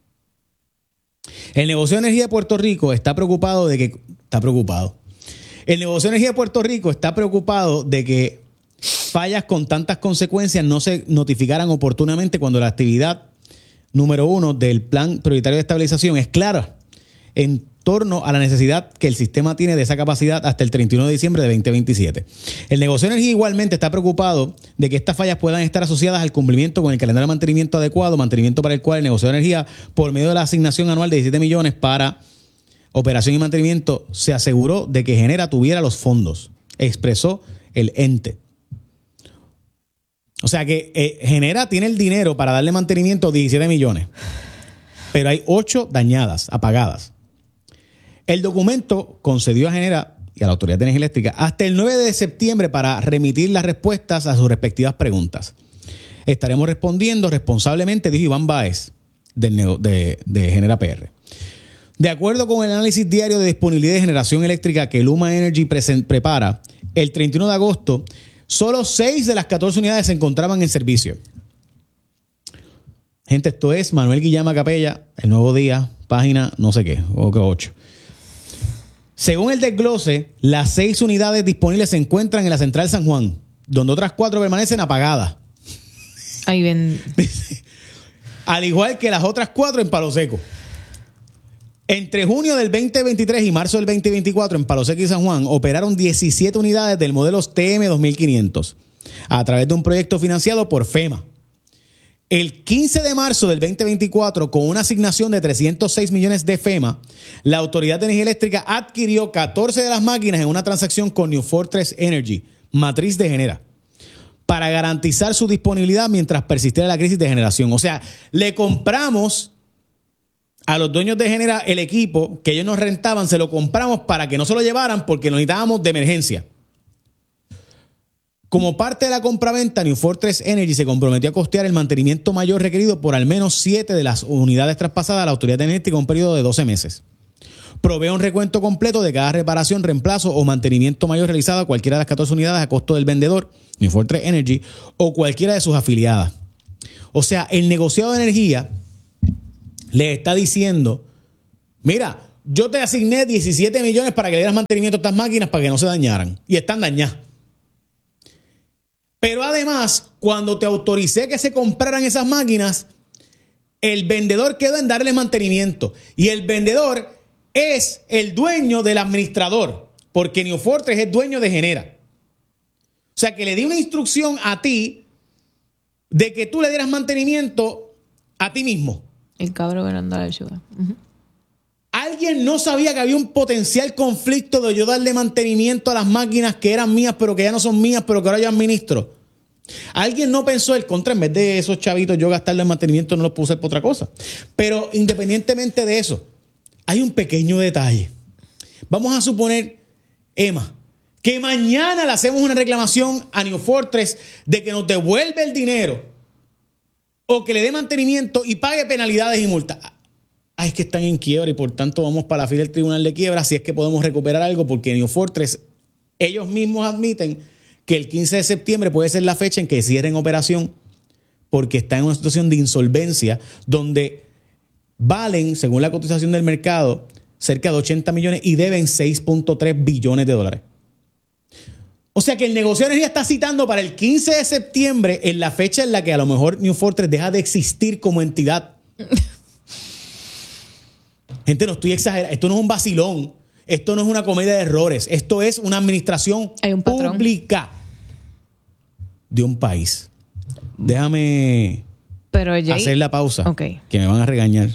El negocio de energía de Puerto Rico está preocupado de que... Está preocupado. El negocio de energía de Puerto Rico está preocupado de que fallas con tantas consecuencias no se notificaran oportunamente cuando la actividad número uno del plan prioritario de estabilización es clara en torno a la necesidad que el sistema tiene de esa capacidad hasta el treinta y uno de diciembre de veinte veintisiete. El negocio de energía igualmente está preocupado de que estas fallas puedan estar asociadas al cumplimiento con el calendario de mantenimiento adecuado, mantenimiento para el cual el negocio de energía, por medio de la asignación anual de diecisiete millones para operación y mantenimiento, se aseguró de que Genera tuviera los fondos, expresó el ente. O sea que eh, Genera tiene el dinero para darle mantenimiento a diecisiete millones, pero hay ocho dañadas, apagadas. El documento concedió a Genera y a la Autoridad de Energía Eléctrica hasta el nueve de septiembre para remitir las respuestas a sus respectivas preguntas. Estaremos respondiendo responsablemente, dijo Iván Báez, del, de, de Genera P R. De acuerdo con el análisis diario de disponibilidad de generación eléctrica que Luma Energy present, prepara, el treinta y uno de agosto, solo seis de las catorce unidades se encontraban en servicio. Gente, esto es Manuel Guillama Capella, El Nuevo Día, página no sé qué, o que ocho. Según el desglose, las seis unidades disponibles se encuentran en la Central San Juan, donde otras cuatro permanecen apagadas. Ahí ven. Al igual que las otras cuatro en Palo Seco. Entre junio del veinte veintitrés y marzo del veinte veinticuatro en Palo Seco y San Juan operaron diecisiete unidades del modelo T M dos mil quinientos a través de un proyecto financiado por FEMA. El quince de marzo del veinte veinticuatro, con una asignación de trescientos seis millones de FEMA, la Autoridad de Energía Eléctrica adquirió catorce de las máquinas en una transacción con New Fortress Energy, matriz de Genera, para garantizar su disponibilidad mientras persistiera la crisis de generación. O sea, le compramos a los dueños de Genera el equipo que ellos nos rentaban, se lo compramos para que no se lo llevaran porque lo necesitábamos de emergencia. Como parte de la compraventa, New Fortress Energy se comprometió a costear el mantenimiento mayor requerido por al menos siete de las unidades traspasadas a la autoridad energética en un periodo de doce meses. Provee un recuento completo de cada reparación, reemplazo o mantenimiento mayor realizado a cualquiera de las catorce unidades a costo del vendedor, New Fortress Energy, o cualquiera de sus afiliadas. O sea, el negociado de energía le está diciendo, mira, yo te asigné diecisiete millones para que le dieras mantenimiento a estas máquinas para que no se dañaran. Y están dañadas. Pero además, cuando te autoricé que se compraran esas máquinas, el vendedor quedó en darle mantenimiento. Y el vendedor es el dueño del administrador, porque New Fortress es dueño de Genera. O sea, que le di una instrucción a ti de que tú le dieras mantenimiento a ti mismo. El cabrón que no anda de ayuda. Uh-huh. Alguien no sabía que había un potencial conflicto de yo darle mantenimiento a las máquinas que eran mías, pero que ya no son mías, pero que ahora yo administro. Alguien no pensó el contra, en vez de esos chavitos yo gastarle el mantenimiento, no los puedo usar por otra cosa. Pero independientemente de eso, hay un pequeño detalle. Vamos a suponer, Emma, que mañana le hacemos una reclamación a New Fortress de que nos devuelve el dinero o que le dé mantenimiento y pague penalidades y multas. Ay, es que están en quiebra y por tanto vamos para la fila del tribunal de quiebra si es que podemos recuperar algo, porque New Fortress, ellos mismos admiten que el quince de septiembre puede ser la fecha en que cierren operación porque está en una situación de insolvencia donde valen, según la cotización del mercado, cerca de ochenta millones y deben seis punto tres billones de dólares. O sea que el negocio de energía está citando para el quince de septiembre en la fecha en la que a lo mejor New Fortress deja de existir como entidad. Gente, no estoy exagerando. Esto no es un vacilón. Esto no es una comedia de errores. Esto es una administración Hay un patrón pública de un país. Déjame Pero, Jay, hacer la pausa. Okay. Que me van a regañar.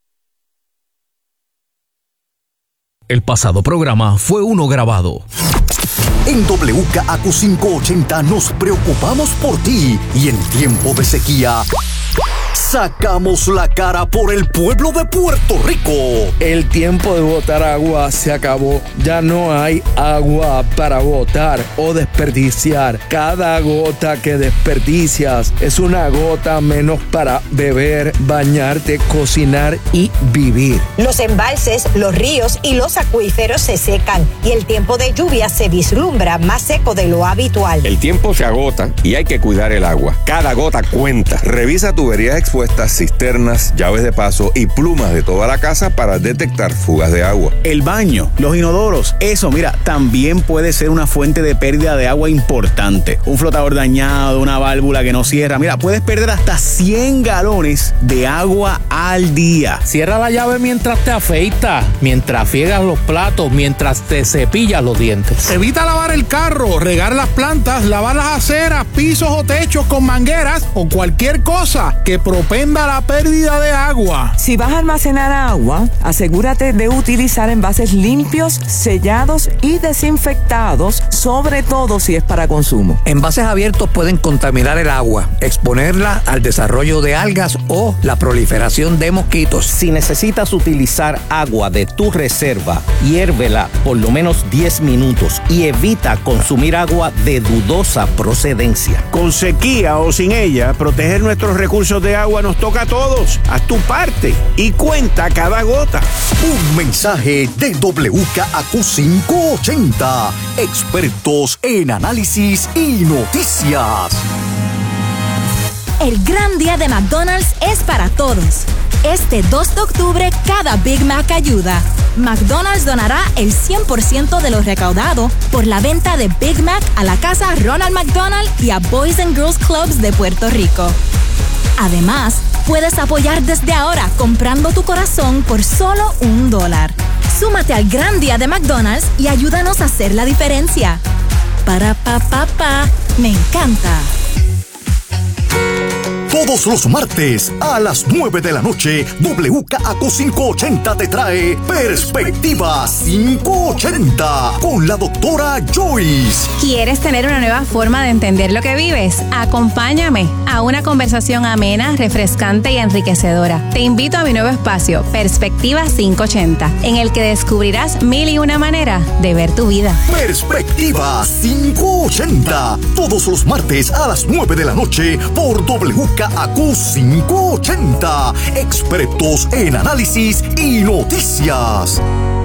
El pasado programa fue uno grabado. En W K A Q quinientos ochenta nos preocupamos por ti y en tiempo de sequía sacamos la cara por el pueblo de Puerto Rico. El tiempo de botar agua se acabó. Ya no hay agua para botar o desperdiciar. Cada gota que desperdicias es una gota menos para beber, bañarte, cocinar y vivir. Los embalses, los ríos y los acuíferos se secan y el tiempo de lluvia se vislumbra más seco de lo habitual. El tiempo se agota y hay que cuidar el agua. Cada gota cuenta. Revisa tuberías expuestas, cisternas, llaves de paso y plumas de toda la casa para detectar fugas de agua. El baño, los inodoros, eso, mira, también puede ser una fuente de pérdida de agua importante. Un flotador dañado, una válvula que no cierra. Mira, puedes perder hasta cien galones de agua al día. Cierra la llave mientras te afeitas, mientras friegas los platos, mientras te cepillas los dientes. Evita lavar el carro, regar las plantas, lavar las aceras, pisos o techos con mangueras o cualquier cosa que propenda la pérdida de agua. Si vas a almacenar agua, asegúrate de utilizar envases limpios, sellados y desinfectados, sobre todo si es para consumo. Envases abiertos pueden contaminar el agua, exponerla al desarrollo de algas o la proliferación de mosquitos. Si necesitas utilizar agua de tu reserva, hiérvela por lo menos diez minutos y evita consumir agua de dudosa procedencia. Con sequía o sin ella, proteger nuestros recursos de agua nos toca a todos. Haz tu parte y cuenta cada gota. Un mensaje de W K A Q quinientos ochenta. Expertos en análisis y noticias. El gran día de McDonald's es para todos. Este dos de octubre, cada Big Mac ayuda. McDonald's donará el cien por ciento de lo recaudado por la venta de Big Mac a la Casa Ronald McDonald y a Boys and Girls Clubs de Puerto Rico. Además, puedes apoyar desde ahora comprando tu corazón por solo un dólar. Súmate al gran día de McDonald's y ayúdanos a hacer la diferencia. Para pa pa pa, me encanta. Todos los martes a las nueve de la noche, W K A Q quinientos ochenta te trae Perspectiva quinientos ochenta con la doctora Joyce. ¿Quieres tener una nueva forma de entender lo que vives? Acompáñame a una conversación amena, refrescante y enriquecedora. Te invito a mi nuevo espacio, Perspectiva quinientos ochenta, en el que descubrirás mil y una maneras de ver tu vida. Perspectiva quinientos ochenta, todos los martes a las nueve de la noche por W K A Q quinientos ochenta. Expertos en análisis y noticias.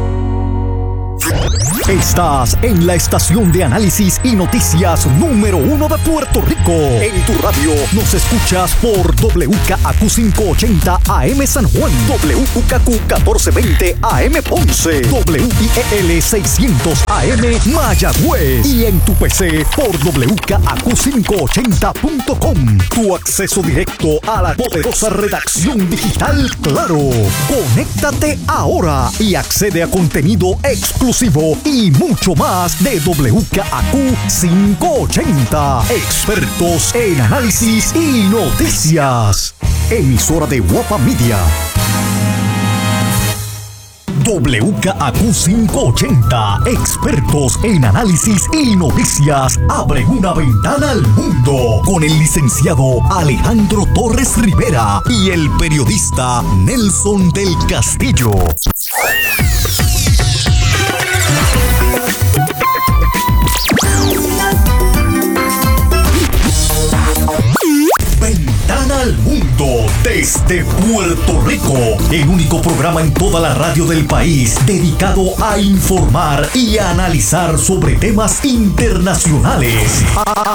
Estás en la estación de análisis y noticias número uno de Puerto Rico. En tu radio nos escuchas por W K A Q quinientos ochenta A M San Juan, W K A Q catorce veinte A M Ponce, W I E L seiscientos A M Mayagüez y en tu P C por W K A Q quinientos ochenta punto com. Tu acceso directo a la poderosa redacción digital Claro. Conéctate ahora y accede a contenido exclusivo y mucho más de W K A Q quinientos ochenta. Expertos en análisis y noticias. Emisora de Guapa Media. W K A Q quinientos ochenta. Expertos en análisis y noticias. Abre una ventana al mundo con el licenciado Alejandro Torres Rivera y el periodista Nelson del Castillo. Ventana al mundo desde Puerto Rico, el único programa en toda la radio del país dedicado a informar y a analizar sobre temas internacionales.